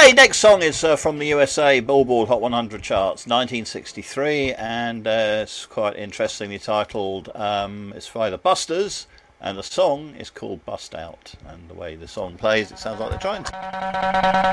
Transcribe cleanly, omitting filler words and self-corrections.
Okay, next song is from the USA Billboard Hot 100 charts, 1963, and it's quite interestingly titled. It's by the Busters, and the song is called Bust Out. And the way the song plays, it sounds like they're trying to.